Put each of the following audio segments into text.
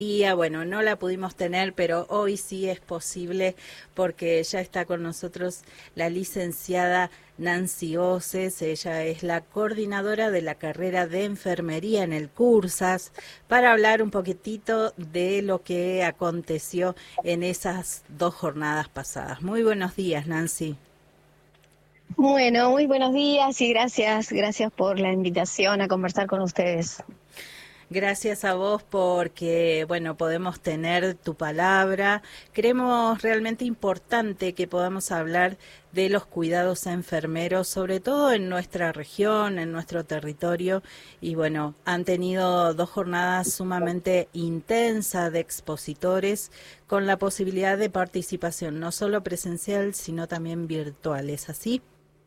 Bueno, no la pudimos tener, pero hoy sí es posible porque ya está con nosotros la licenciada Nancy Oces. Ella es la coordinadora de la carrera de enfermería en el Cursas, para hablar un poquitito de lo que aconteció en esas 2 jornadas pasadas. Muy buenos días, Nancy. Bueno, muy buenos días y gracias por la invitación a conversar con ustedes. Gracias a vos porque, bueno, podemos tener tu palabra. Creemos realmente importante que podamos hablar de los cuidados a enfermeros, sobre todo en nuestra región, en nuestro territorio. Y bueno, han tenido 2 jornadas sumamente intensas de expositores con la posibilidad de participación, no solo presencial, sino también virtual. ¿Es así?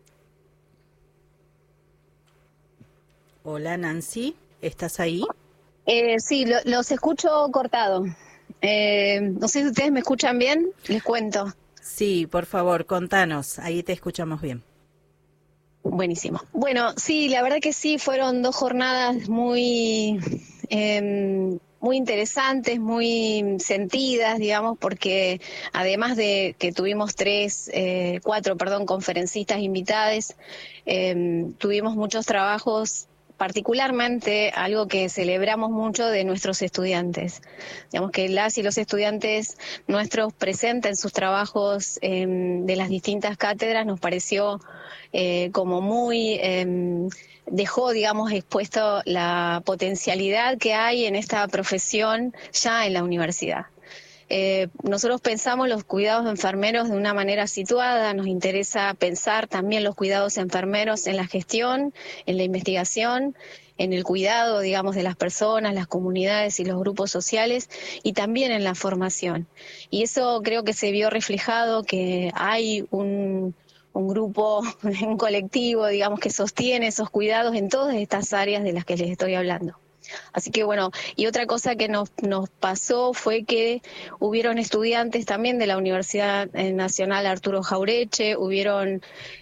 Hola, Nancy, ¿estás ahí? Sí, los escucho cortado. No sé si ustedes me escuchan bien, les cuento. Sí, por favor, contanos, ahí te escuchamos bien. Buenísimo. Bueno, sí, la verdad que sí, fueron 2 jornadas muy interesantes, muy sentidas, digamos, porque además de que tuvimos cuatro, perdón, conferencistas invitados, tuvimos muchos trabajos, particularmente algo que celebramos mucho de nuestros estudiantes. Digamos que las y los estudiantes nuestros presenten sus trabajos de las distintas cátedras nos pareció como muy dejó, digamos, expuesto la potencialidad que hay en esta profesión ya en la universidad. Nosotros pensamos los cuidados enfermeros de una manera situada, nos interesa pensar también los cuidados enfermeros en la gestión, en la investigación, en el cuidado, digamos, de las personas, las comunidades y los grupos sociales, y también en la formación. Y eso creo que se vio reflejado, que hay un grupo, un colectivo, digamos, que sostiene esos cuidados en todas estas áreas de las que les estoy hablando. Así que bueno, y otra cosa que nos pasó fue que hubieron estudiantes también de la Universidad Nacional Arturo Jaureche, hubieron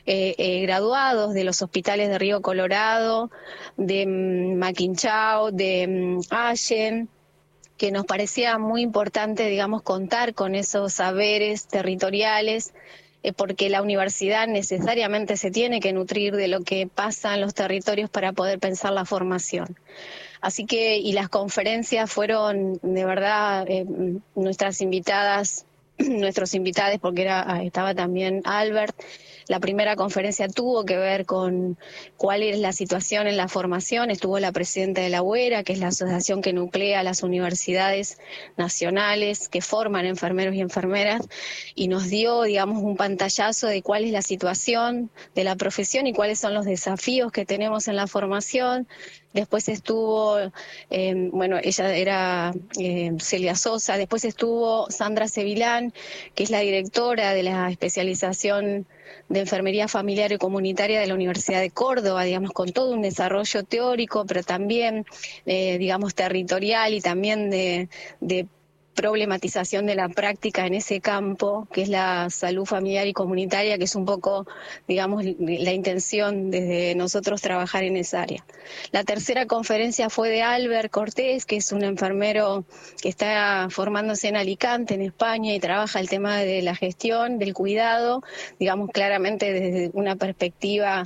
graduados de los hospitales de Río Colorado, de Maquinchao, de Allen, que nos parecía muy importante, digamos, contar con esos saberes territoriales, porque la universidad necesariamente se tiene que nutrir de lo que pasa en los territorios para poder pensar la formación. Así que, y las conferencias fueron de verdad nuestras invitadas, nuestros invitados, porque estaba también Albert. La primera conferencia tuvo que ver con cuál es la situación en la formación. Estuvo la presidenta de la UERA, que es la asociación que nuclea las universidades nacionales que forman enfermeros y enfermeras, y nos dio, digamos, un pantallazo de cuál es la situación de la profesión y cuáles son los desafíos que tenemos en la formación. Después estuvo, bueno, ella era Celia Sosa. Después estuvo Sandra Sevilán, que es la directora de la especialización de Enfermería Familiar y Comunitaria de la Universidad de Córdoba, digamos, con todo un desarrollo teórico, pero también, digamos, territorial y también de problematización de la práctica en ese campo, que es la salud familiar y comunitaria, que es un poco, digamos, la intención desde nosotros trabajar en esa área. La tercera conferencia fue de Albert Cortés, que es un enfermero que está formándose en Alicante, en España, y trabaja el tema de la gestión, del cuidado, digamos, claramente desde una perspectiva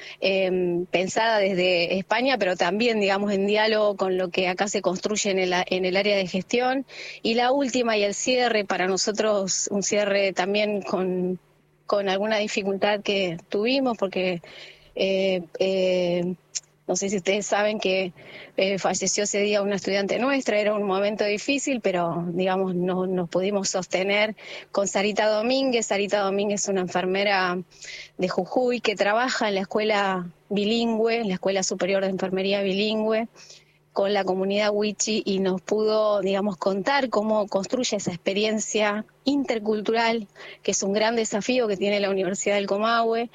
pensada desde España, pero también, digamos, en diálogo con lo que acá se construye en el área de gestión. Y la última y el cierre, para nosotros un cierre también con alguna dificultad que tuvimos, porque eh, eh, no sé si ustedes saben que falleció ese día una estudiante nuestra. Era un momento difícil, pero digamos no nos pudimos sostener con Sarita Domínguez. Sarita Domínguez es una enfermera de Jujuy que trabaja en la escuela bilingüe, en la Escuela Superior de Enfermería Bilingüe, con la comunidad Wichi, y nos pudo, digamos, contar cómo construye esa experiencia intercultural, que es un gran desafío que tiene la Universidad del Comahue.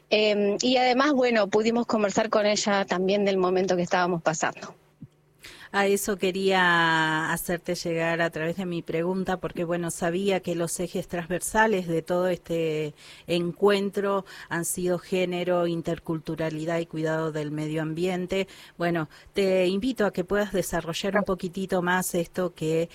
Y además, bueno, pudimos conversar con ella también del momento que estábamos pasando. A eso quería hacerte llegar a través de mi pregunta, porque bueno, sabía que los ejes transversales de todo este encuentro han sido género, interculturalidad y cuidado del medio ambiente. Bueno, te invito a que puedas desarrollar un poquitito más esto que